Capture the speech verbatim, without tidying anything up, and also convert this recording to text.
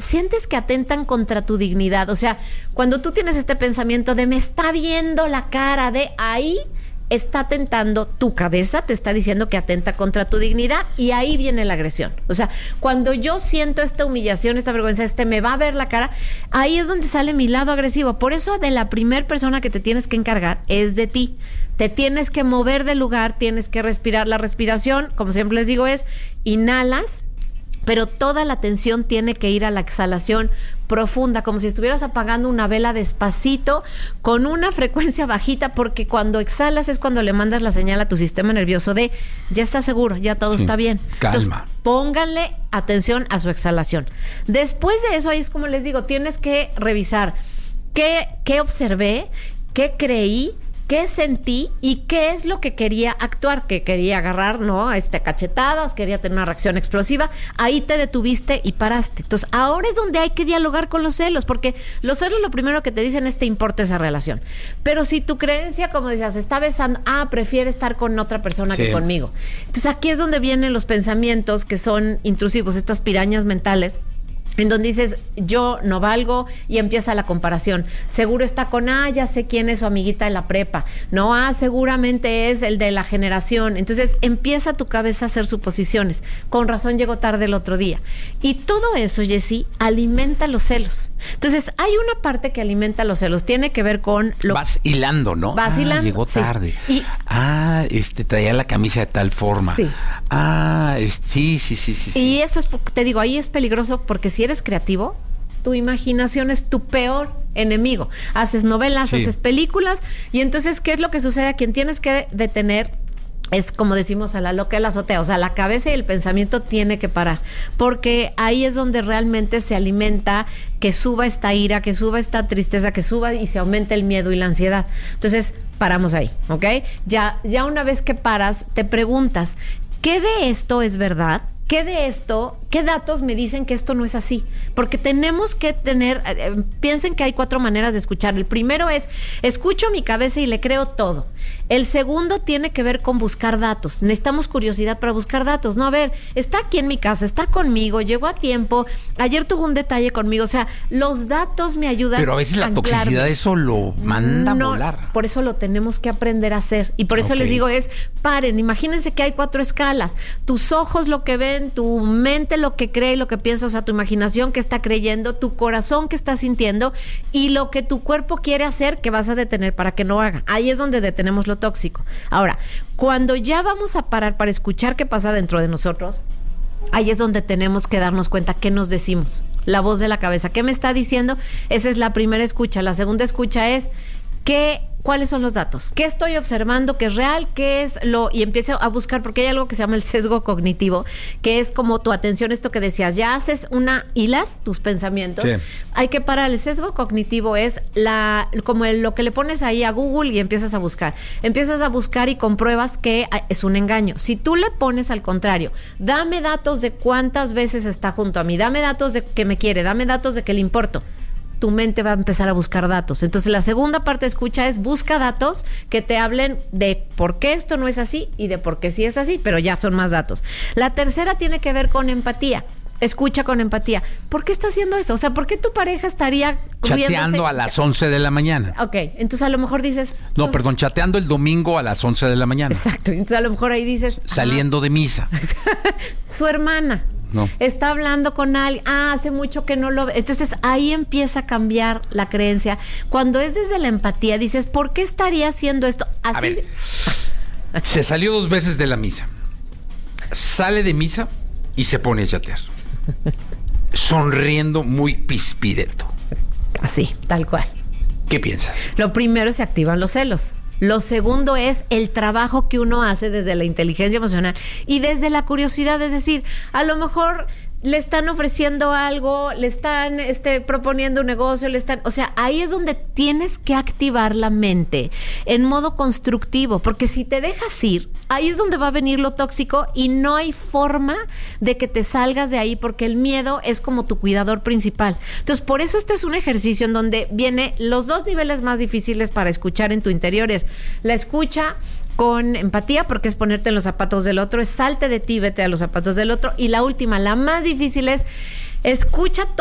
sientes que atentan contra tu dignidad. O sea, cuando tú tienes este pensamiento de me está viendo la cara de ahí, está atentando, tu cabeza te está diciendo que atenta contra tu dignidad y ahí viene la agresión. O sea, cuando yo siento esta humillación, esta vergüenza, este me va a ver la cara, ahí es donde sale mi lado agresivo. Por eso de la primer persona que te tienes que encargar es de ti. Te tienes que mover del lugar, tienes que respirar. La respiración, como siempre les digo, es inhalas, pero toda la atención tiene que ir a la exhalación profunda, como si estuvieras apagando una vela despacito, con una frecuencia bajita, porque cuando exhalas es cuando le mandas la señal a tu sistema nervioso de ya está seguro, ya todo sí, está bien. Calma. Entonces, pónganle atención a su exhalación. Después de eso, ahí es como les digo, tienes que revisar qué, qué observé, qué creí, qué sentí y qué es lo que quería actuar, que quería agarrar, ¿no? Este, cachetadas, quería tener una reacción explosiva. Ahí te detuviste y paraste. Entonces, ahora es donde hay que dialogar con los celos, porque los celos lo primero que te dicen es te importa esa relación. Pero si tu creencia, como decías, está besando, ah, prefiere estar con otra persona sí. que conmigo. Entonces, aquí es donde vienen los pensamientos que son intrusivos, estas pirañas mentales, en donde dices, yo no valgo, y empieza la comparación. Seguro está con, ah, ya sé quién es su amiguita de la prepa. No, ah, seguramente es el de la generación. Entonces empieza tu cabeza a hacer suposiciones. Con razón llegó tarde el otro día. Y todo eso, Jessy, alimenta los celos. Entonces hay una parte que alimenta los celos. Tiene que ver con... lo Vas hilando, ¿no? Vas ah, hilando. Llegó tarde. Sí. Y, ah, este, traía la camisa de tal forma. Sí. Ah, es, sí, sí, sí, sí. Y sí. eso es, te digo, ahí es peligroso porque si eres creativo, tu imaginación es tu peor enemigo. Haces novelas, sí. haces películas, y entonces, ¿qué es lo que sucede? A quien tienes que detener es, como decimos, a la loca de la azotea. O sea, la cabeza y el pensamiento tiene que parar, porque ahí es donde realmente se alimenta que suba esta ira, que suba esta tristeza, que suba y se aumente el miedo y la ansiedad. Entonces, paramos ahí, ¿ok? Ya, ya una vez que paras, te preguntas, ¿qué de esto es verdad? ¿Qué de esto, qué datos me dicen que esto no es así? Porque tenemos que tener, eh, piensen que hay cuatro maneras de escuchar. El primero es, escucho mi cabeza y le creo todo. El segundo tiene que ver con buscar datos. Necesitamos curiosidad para buscar datos. No, a ver, está aquí en mi casa, está conmigo, llegó a tiempo, ayer tuvo un detalle conmigo. O sea, los datos me ayudan. Pero a veces la anclarme. Toxicidad eso lo manda no, a volar. Por eso lo tenemos que aprender a hacer. Y por eso okay. les digo es, paren, imagínense que hay cuatro escalas. Tus ojos lo que ven, tu mente lo que cree y lo que piensa, o sea, tu imaginación que está creyendo, tu corazón que está sintiendo y lo que tu cuerpo quiere hacer que vas a detener para que no haga. Ahí es donde detenemos lo tóxico. Ahora, cuando ya vamos a parar para escuchar qué pasa dentro de nosotros, ahí es donde tenemos que darnos cuenta qué nos decimos. La voz de la cabeza, ¿qué me está diciendo? Esa es la primera escucha. La segunda escucha es ¿qué, ¿cuáles son los datos? ¿Qué estoy observando? ¿Qué es real? ¿Qué es lo...? Y empiezo a buscar, porque hay algo que se llama el sesgo cognitivo, que es como tu atención, esto que decías, ya haces una, hilas tus pensamientos. Sí. Hay que parar. El sesgo cognitivo es la como el, lo que le pones ahí a Google y empiezas a buscar. Empiezas a buscar y compruebas que es un engaño. Si tú le pones al contrario, dame datos de cuántas veces está junto a mí, dame datos de que me quiere, dame datos de que le importo, tu mente va a empezar a buscar datos. Entonces, la segunda parte de escucha es busca datos que te hablen de por qué esto no es así y de por qué sí es así, pero ya son más datos. La tercera tiene que ver con empatía. Escucha con empatía. ¿Por qué está haciendo eso? O sea, ¿por qué tu pareja estaría chateando a las once de la mañana? Ok, entonces a lo mejor dices... No, perdón, chateando el domingo a las once de la mañana. Exacto, entonces a lo mejor ahí dices... Saliendo de misa. Su hermana. No. Está hablando con alguien, ah, hace mucho que no lo ve. Entonces ahí empieza a cambiar la creencia. Cuando es desde la empatía, dices, ¿por qué estaría haciendo esto? Así. A ver, se salió dos veces de la misa. Sale de misa y se pone a chatear. Sonriendo muy pispireto. Así, tal cual. ¿Qué piensas? Lo primero, se activan los celos. Lo segundo es el trabajo que uno hace desde la inteligencia emocional y desde la curiosidad. Es decir, a lo mejor le están ofreciendo algo, le están este, proponiendo un negocio, le están, o sea, ahí es donde tienes que activar la mente en modo constructivo, porque si te dejas ir, ahí es donde va a venir lo tóxico y no hay forma de que te salgas de ahí, porque el miedo es como tu cuidador principal. Entonces, por eso este es un ejercicio en donde viene los dos niveles más difíciles para escuchar en tu interior, es la escucha con empatía, porque es ponerte en los zapatos del otro, es salte de ti, vete a los zapatos del otro, y la última, la más difícil, es escucha